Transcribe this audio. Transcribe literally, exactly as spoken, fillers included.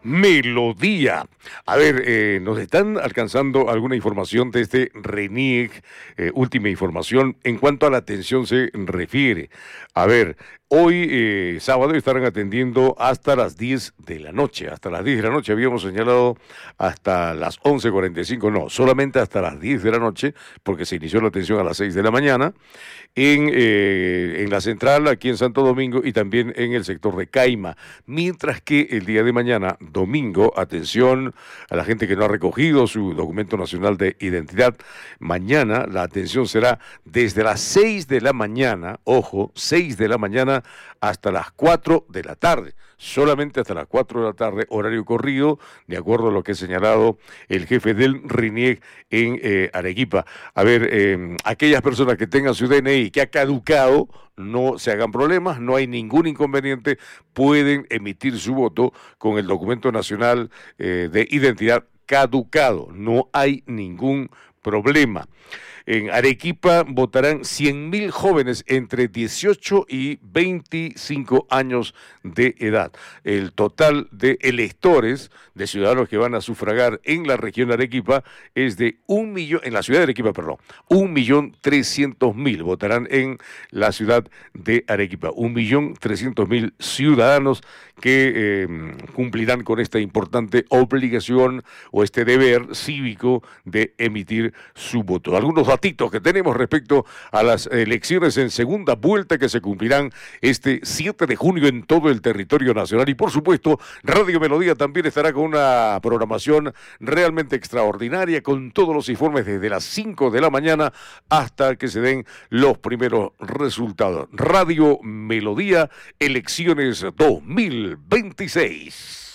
Melodía. A ver, eh, nos están alcanzando alguna información de este RENIEC, eh, última información en cuanto a la atención se refiere. A ver, hoy eh, sábado estarán atendiendo hasta las diez de la noche. Hasta las diez de la noche habíamos señalado hasta las once cuarenta y cinco, no, solamente hasta las diez de la noche, porque se inició la atención a las seis de la mañana en, eh, en la central aquí en Santo Domingo y también en el sector de Caima. Mientras que el día de mañana, domingo, atención a la gente que no ha recogido su documento nacional de identidad. Mañana la atención será desde las seis de la mañana, ojo, seis de la mañana hasta las cuatro de la tarde. Solamente hasta las cuatro de la tarde, horario corrido, de acuerdo a lo que ha señalado el jefe del RENIEC en eh, Arequipa. A ver, eh, aquellas personas que tengan su D N I que ha caducado, no se hagan problemas, no hay ningún inconveniente, pueden emitir su voto con el documento nacional eh, de identidad caducado, no hay ningún problema. En Arequipa votarán cien mil jóvenes entre dieciocho y veinticinco años de edad. El total de electores, de ciudadanos que van a sufragar en la región de Arequipa es de un millón, en la ciudad de Arequipa, perdón, un millón trescientos mil votarán en la ciudad de Arequipa. Un millón trescientos mil ciudadanos que eh, cumplirán con esta importante obligación o este deber cívico de emitir su voto. Algunos datitos que tenemos respecto a las elecciones en segunda vuelta que se cumplirán este siete de junio en todo el territorio nacional. Y por supuesto, Radio Melodía también estará con una programación realmente extraordinaria, con todos los informes desde las cinco de la mañana hasta que se den los primeros resultados. Radio Melodía, elecciones dos mil veintiséis.